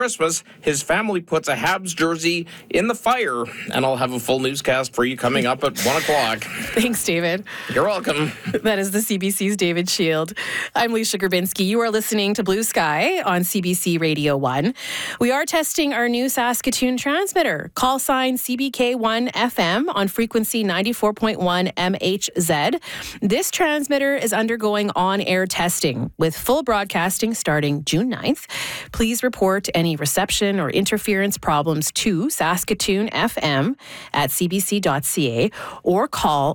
Christmas, his family puts a Habs jersey in the fire, and I'll have a full newscast for you coming up at 1 o'clock. Thanks, David. You're welcome. That is the CBC's David Shield. I'm Leisha Grabinski. You are listening to Blue Sky on CBC Radio 1. We are testing our new Saskatoon transmitter, call sign CBK1 FM on frequency 94.1 MHZ. This transmitter is undergoing on-air testing with full broadcasting starting June 9th. Please report any reception or interference problems to Saskatoon FM at cbc.ca or call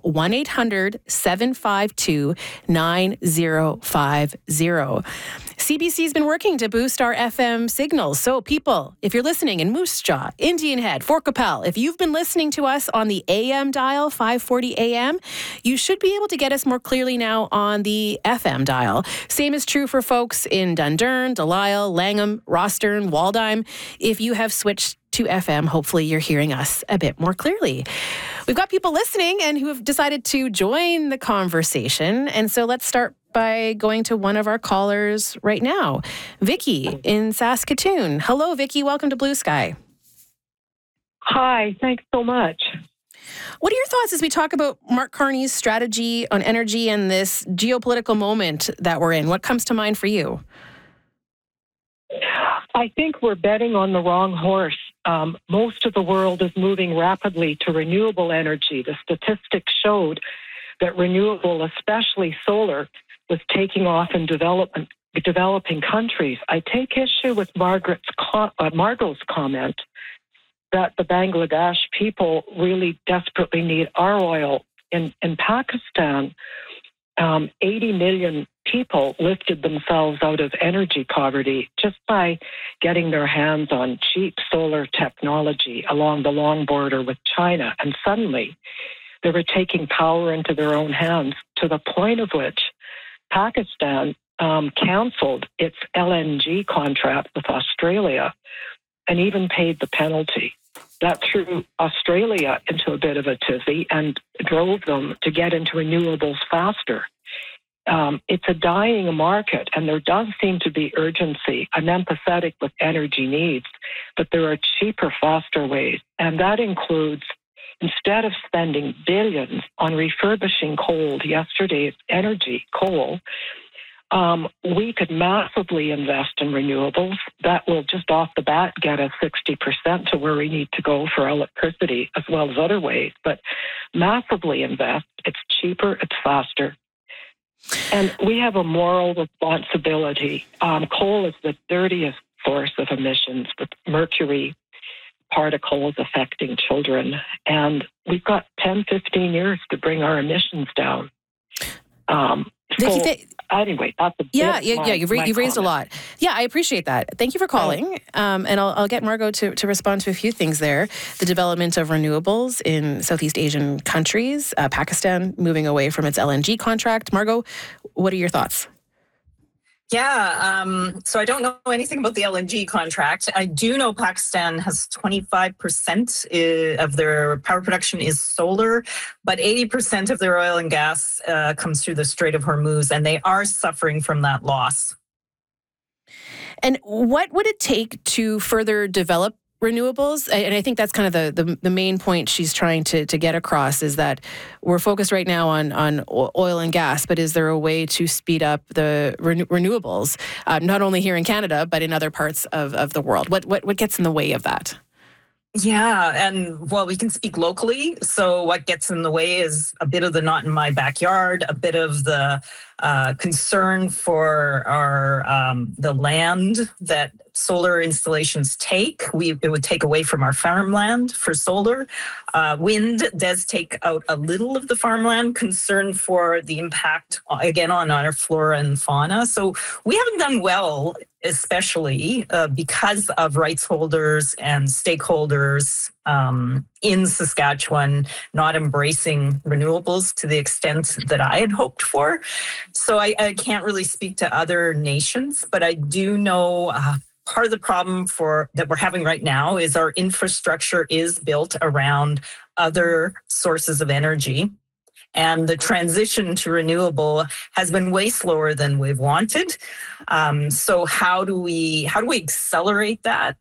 1-800-752-9050. CBC's been working to boost our FM signals. So people, if you're listening in Moose Jaw, Indian Head, Fort Qu'Appelle, if you've been listening to us on the AM dial, 540 AM, you should be able to get us more clearly now on the FM dial. Same is true for folks in Dundurn, Delisle, Langham, Rostern, Waldheim. If you have switched to FM, hopefully you're hearing us a bit more clearly. We've got people listening and who have decided to join the conversation. And so let's start by going to one of our callers right now. Vicky in Saskatoon. Hello, Vicky. Welcome to Blue Sky. Hi, thanks so much. What are your thoughts as we talk about Mark Carney's strategy on energy and this geopolitical moment that we're in? What comes to mind for you? I think we're betting on the wrong horse. Most of the world is moving rapidly to renewable energy. The statistics showed that renewable, especially solar, was taking off in developing countries. I take issue with Margot's comment that the Bangladesh people really desperately need our oil. In Pakistan, 80 million people lifted themselves out of energy poverty just by getting their hands on cheap solar technology along the long border with China. And suddenly, they were taking power into their own hands to the point of which Pakistan canceled its LNG contract with Australia and even paid the penalty. That threw Australia into a bit of a tizzy and drove them to get into renewables faster. It's a dying market, and there does seem to be urgency. I'm empathetic with energy needs, but there are cheaper, faster ways. And that includes, instead of spending billions on refurbishing yesterday's energy, coal, we could massively invest in renewables. That will just off the bat get us 60% to where we need to go for electricity, as well as other ways. But massively invest. It's cheaper, it's faster. And we have a moral responsibility. Coal is the dirtiest source of emissions, with mercury particles affecting children. And we've got 10, 15 years to bring our emissions down. Anyway, that's a You've raised a lot. Yeah, I appreciate that. Thank you for calling. And I'll get Margot to respond to a few things there. The development of renewables in Southeast Asian countries, Pakistan moving away from its LNG contract. Margot, what are your thoughts? Yeah, so I don't know anything about the LNG contract. I do know Pakistan has 25% of their power production is solar, but 80% of their oil and gas comes through the Strait of Hormuz, and they are suffering from that loss. And what would it take to further develop renewables? And I think that's kind of the main point she's trying to get across, is that we're focused right now on oil and gas, but is there a way to speed up the renewables, not only here in Canada, but in other parts of the world? What gets in the way of that? Yeah, and well, we can speak locally. So what gets in the way is a bit of the not in my backyard, a bit of the concern for the land that solar installations take. It would take away from our farmland for solar. Wind does take out a little of the farmland, concern for the impact, again, on our flora and fauna. So we haven't done well, especially because of rights holders and stakeholders in Saskatchewan not embracing renewables to the extent that I had hoped for. So I can't really speak to other nations, but I do know part of the problem that we're having right now is our infrastructure is built around other sources of energy. And the transition to renewable has been way slower than we've wanted. So how do we accelerate that?